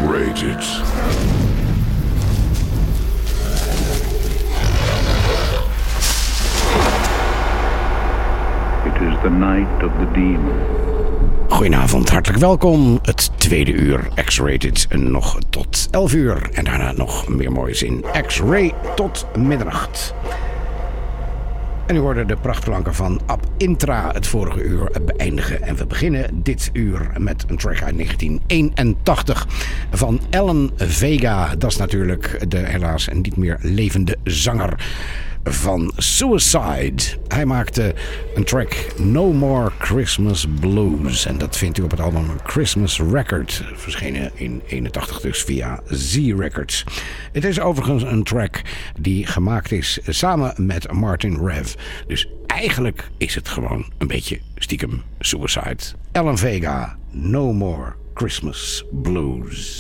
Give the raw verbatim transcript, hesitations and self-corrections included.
X-Rated. It is the night of the demon. Goedenavond, hartelijk welkom. Het tweede uur X-Rated nog tot elf uur. En daarna nog meer moois in X-Ray tot middernacht. En u hoorde de prachtklanken van Ab Intra het vorige uur beëindigen. En we beginnen dit uur met een track uit negentien eenentachtig van Alan Vega. Dat is natuurlijk de helaas niet meer levende zanger van Suicide. Hij maakte een track No More Christmas Blues. En dat vindt u op het album Christmas Record. Verschenen in eenentachtig dus via Z Records. Het is overigens een track die gemaakt is samen met Martin Rev. Dus eigenlijk is het gewoon een beetje stiekem Suicide. Alan Vega, No More Christmas Blues.